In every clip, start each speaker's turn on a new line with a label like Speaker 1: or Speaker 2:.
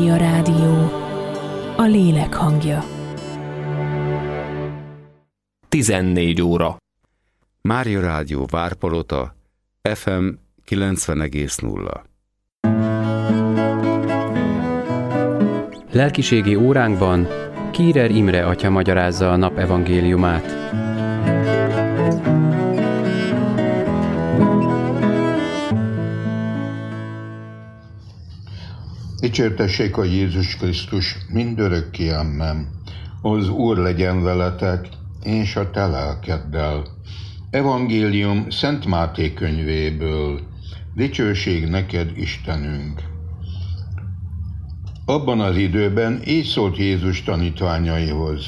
Speaker 1: Mária Rádió, a lélek hangja.
Speaker 2: 14 óra.
Speaker 3: Mária Rádió Várpalota, FM 90,0.
Speaker 4: Lelkiségi óránkban Kírer Imre atya magyarázza a nap evangéliumát.
Speaker 5: Dicsértessék a Jézus Krisztus mindörökké, amen. Az Úr legyen veletek, és a te lelkeddel. Evangélium Szent Máté könyvéből. Dicsőség neked, Istenünk! Abban az időben így szólt Jézus tanítványaihoz.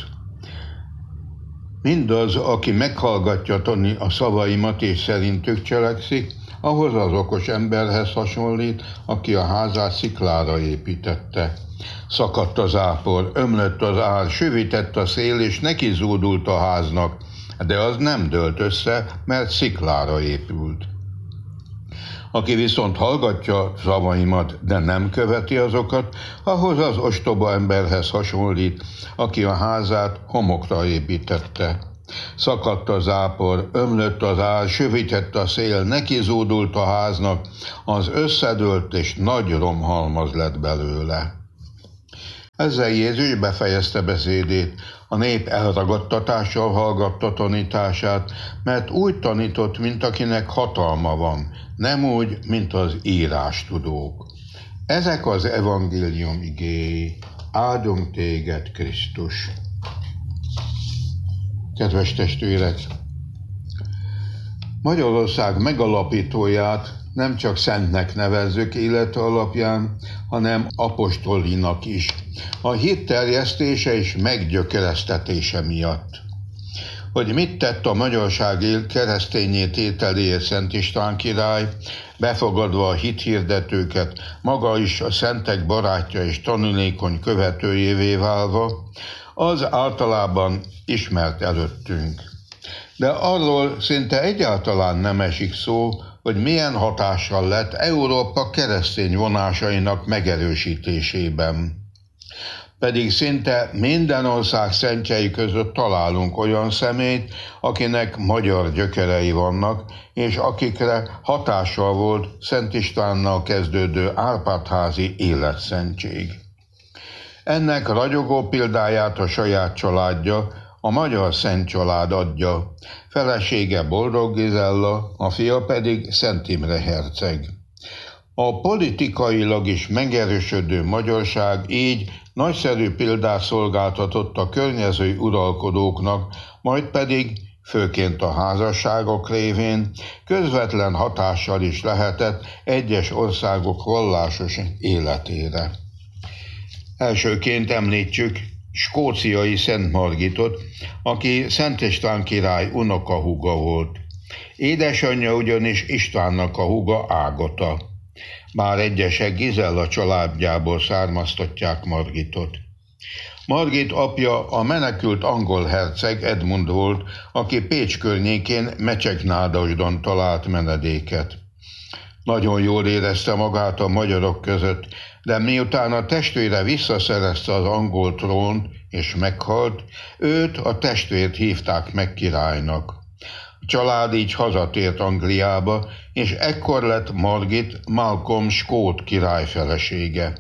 Speaker 5: Mindaz, aki meghallgatja a szavaimat és szerintük cselekszik, ahhoz az okos emberhez hasonlít, aki a házát sziklára építette. Szakadt az ápor, ömlött az ár, sövített a szél, és neki zúdult a háznak, de az nem dőlt össze, mert sziklára épült. Aki viszont hallgatja szavaimat, de nem követi azokat, ahhoz az ostoba emberhez hasonlít, aki a házát homokra építette. Szakadt az ápor, ömlött az ár, sövített a szél, neki zúdult a háznak, az összedőlt és nagy romhalmaz lett belőle. Ezzel Jézus befejezte beszédét, a nép elragadtatással hallgatta tanítását, mert úgy tanított, mint akinek hatalma van, nem úgy, mint az írástudók. Ezek az evangélium igéi. Áldunk téged, Krisztus! Kedves testvérek! Magyarország megalapítóját nem csak szentnek nevezzük élete alapján, hanem apostolinak is, a hit terjesztése és meggyökeresztetése miatt. Hogy mit tett a magyarság keresztényé tételéért Szent István király, befogadva a hithirdetőket, maga is a szentek barátja és tanulékony követőjévé válva, az általában ismert előttünk. De arról szinte egyáltalán nem esik szó, hogy milyen hatással lett Európa keresztény vonásainak megerősítésében. Pedig szinte minden ország szentjei között találunk olyan személyt, akinek magyar gyökerei vannak, és akikre hatással volt Szent Istvánnal kezdődő Árpád-házi életszentség. Ennek ragyogó példáját a saját családja, a magyar szent család adja, felesége Boldog Gizella, a fia pedig Szent Imre herceg. A politikailag is megerősödő magyarság így nagyszerű példát szolgáltatott a környező uralkodóknak, majd pedig, főként a házasságok révén, közvetlen hatással is lehetett egyes országok vallásos életére. Elsőként említsük skóciai Szent Margitot, aki Szent István király unokahúga volt. Édesanyja ugyanis Istvánnak a húga Ágota. Bár egyesek Gizella családjából származtatják Margitot. Margit apja a menekült angol herceg Edmund volt, aki Pécs környékén Mecsegnádasdon talált menedéket. Nagyon jól érezte magát a magyarok között, de miután a testvére visszaszerezte az angol trónt és meghalt, őt, a testvért hívták meg királynak. A család így hazatért Angliába, és ekkor lett Margit Malcolm skót király felesége.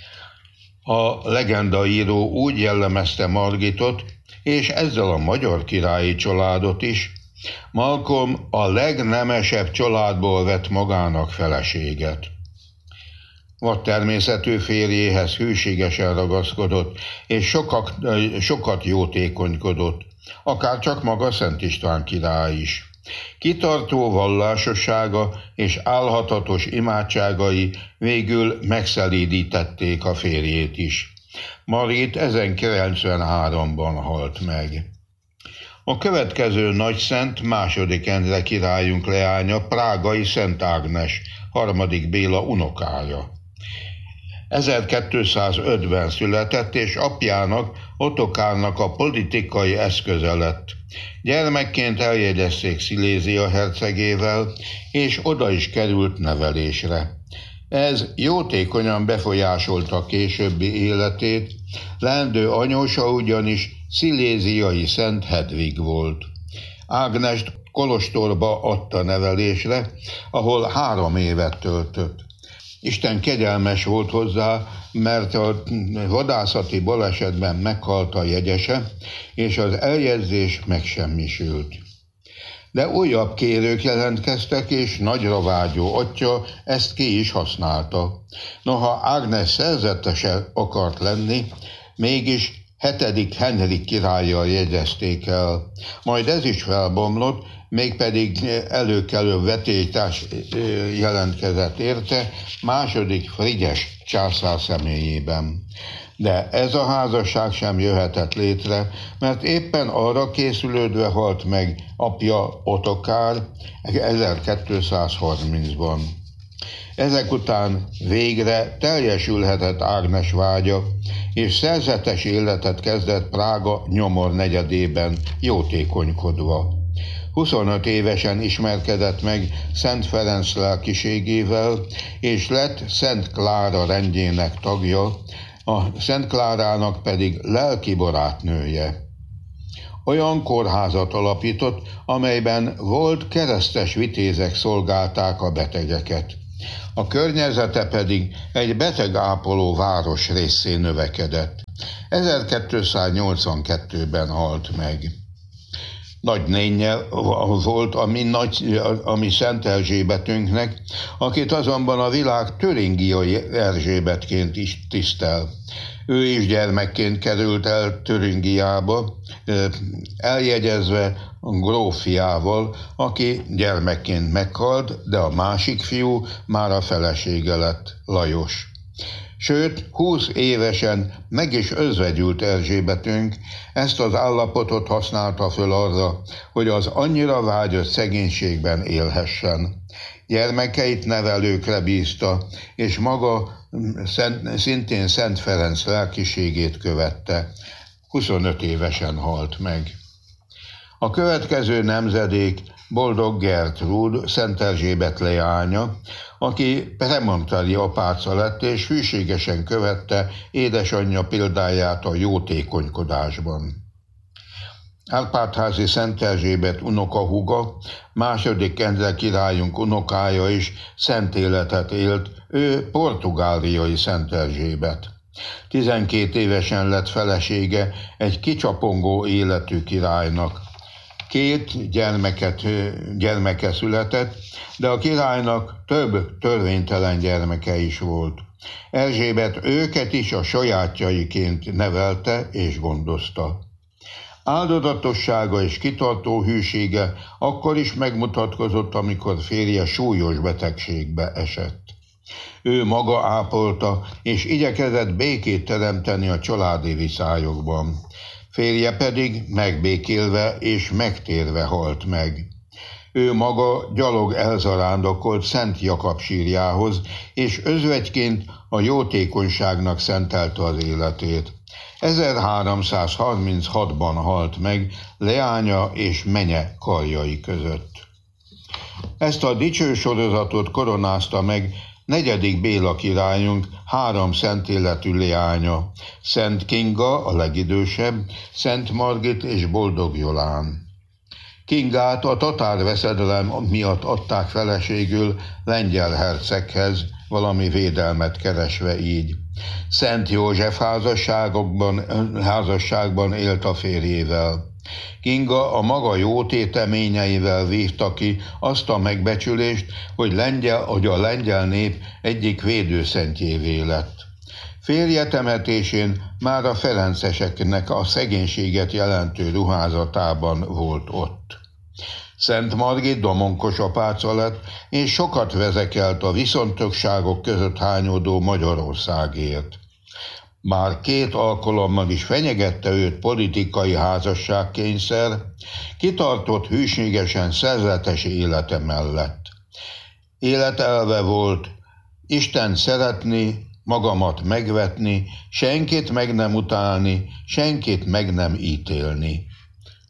Speaker 5: A legendaíró úgy jellemezte Margitot, és ezzel a magyar királyi családot is, Malcolm a legnemesebb családból vett magának feleséget. Vad természetű férjéhez hűségesen ragaszkodott, és sokat jótékonykodott, akár csak maga Szent István király is. Kitartó vallásossága és álhatatos imádságai végül megszelídítették a férjét is. Margit 1093-ban halt meg. A következő nagyszent II. Endre királyunk leánya prágai Szent Ágnes, 3. Béla unokája. 1205-ben született, és apjának, Ottokárnak a politikai eszköze lett. Gyermekként eljegyezték Szilézia hercegével, és oda is került nevelésre. Ez jótékonyan befolyásolta későbbi életét, leendő anyósa ugyanis sziléziai Szent Hedvig volt. Ágnest kolostorba adta nevelésre, ahol 3 évet töltött. Isten kegyelmes volt hozzá, mert a vadászati balesetben meghalt a jegyese, és az eljegyzés megsemmisült. De újabb kérők jelentkeztek, és nagyra vágyó atya ezt ki is használta. Noha Ágnes szerzetese akart lenni, mégis 7. Henrik királlyal jegyezték el. Majd ez is felbomlott, mégpedig előkelő vetélytárs jelentkezett érte, 2. Frigyes császár személyében. De ez a házasság sem jöhetett létre, mert éppen arra készülődve halt meg apja Ottokár 1230-ban. Ezek után végre teljesülhetett Ágnes vágya, és szerzetes életet kezdett Prága Nyomor negyedében jótékonykodva. 25 évesen ismerkedett meg Szent Ferenc lelkiségével, és lett Szent Klára rendjének tagja, a Szent Klárának pedig lelki barátnője. Olyan kórházat alapított, amelyben volt keresztes vitézek szolgálták a betegeket. A környezete pedig egy betegápoló város résszé növekedett. 1282-ben halt meg. Nagy nénye volt a mi Szent Erzsébetünknek, akit azonban a világ türingiai Erzsébetként is tisztel. Ő is gyermekként került el Türingiába, eljegyezve a gróffiával, aki gyermekként meghalt, de a másik fiú már a felesége lett, Lajos. Sőt, 20 évesen meg is özvegyült Erzsébetünk, ezt az állapotot használta föl arra, hogy az annyira vágyott szegénységben élhessen. Gyermekeit nevelőkre bízta, és maga szintén Szent Ferenc lelkiségét követte. 25 évesen halt meg. A következő nemzedék Boldog Gertrúd, Szent Erzsébet leánya, aki premontári apáca lett, és hűségesen követte édesanyja példáját a jótékonykodásban. Árpádházi Szent Erzsébet unokahúga, 2. Endre királyunk unokája is szent életet élt, ő portugáliai Szent Erzsébet. 12 évesen lett felesége egy kicsapongó életű királynak. 2 gyermeke született, de a királynak több törvénytelen gyermeke is volt. Erzsébet őket is a sajátjaiként nevelte és gondozta. Áldozatossága és kitartó hűsége akkor is megmutatkozott, amikor férje súlyos betegségbe esett. Ő maga ápolta, és igyekezett békét teremteni a családi viszályokban. Férje pedig megbékélve és megtérve halt meg. Ő maga gyalog elzarándokolt Szent Jakab sírjához, és özvegyként a jótékonyságnak szentelte az életét. 1336-ban halt meg leánya és menye karjai között. Ezt a dicső sorozatot koronázta meg 4. Béla királyunk 3 szent életű leánya, Szent Kinga a legidősebb, Szent Margit és Boldog Jolán. Kingát a tatár veszedelem miatt adták feleségül lengyel herceghez, valami védelmet keresve így. Szent József házasságban élt a férjével. Kinga a maga jó téteményeivel vívta ki azt a megbecsülést, hogy a lengyel nép egyik védőszentjévé lett. Férje temetésén már a ferenceseknek a szegénységet jelentő ruházatában volt ott. Szent Margit domonkos apáca lett, és sokat vezekelt a viszontagságok között hányódó Magyarországért. Már 2 alkalommal is fenyegette őt politikai házasságkényszer, kitartott hűségesen szerzetes élete mellett. Életelve volt Isten szeretni, magamat megvetni, senkit meg nem utálni, senkit meg nem ítélni.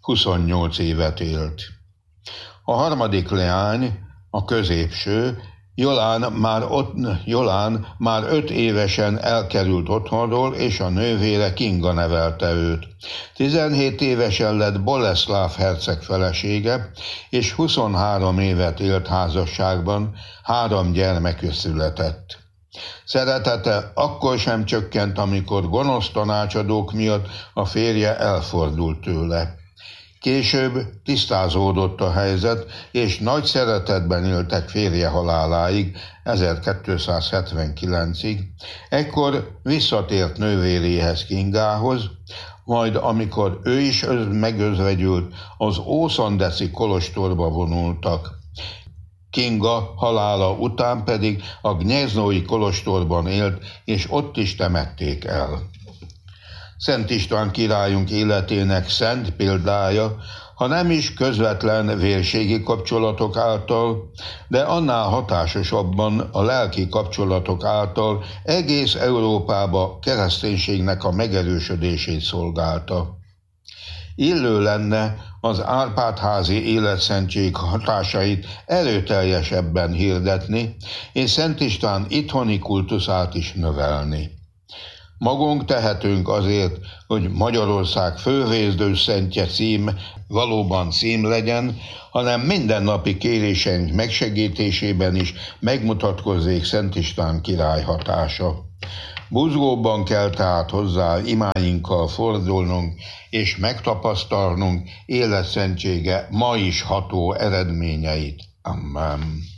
Speaker 5: 28 évet élt. A 3. leány, a középső, Jolán már 5 évesen elkerült otthonról, és a nővére Kinga nevelte őt. 17 évesen lett Boleszláv herceg felesége, és 23 évet élt házasságban, 3 gyermekük született. Szeretete akkor sem csökkent, amikor gonosz tanácsadók miatt a férje elfordult tőle. Később tisztázódott a helyzet, és nagy szeretetben éltek férje haláláig, 1279-ig. Ekkor visszatért nővéréhez, Kingához, majd amikor ő is megözvegyült, az Ószandeszi kolostorba vonultak. Kinga halála után pedig a Gnyeznoji kolostorban élt, és ott is temették el. Szent István királyunk életének szent példája, ha nem is közvetlen vérségi kapcsolatok által, de annál hatásosabban a lelki kapcsolatok által egész Európába kereszténységnek a megerősödését szolgálta. Illő lenne az Árpád-házi életszentség hatásait erőteljesebben hirdetni, és Szent István itthoni kultuszát is növelni. Magunk tehetünk azért, hogy Magyarország fővézdőszentje cím valóban cím legyen, hanem mindennapi kéréseink megsegítésében is megmutatkozzék Szent István király hatása. Buzgóban kell tehát hozzá imáinkkal fordulnunk, és megtapasztalnunk életszentsége ma is ható eredményeit. Amen.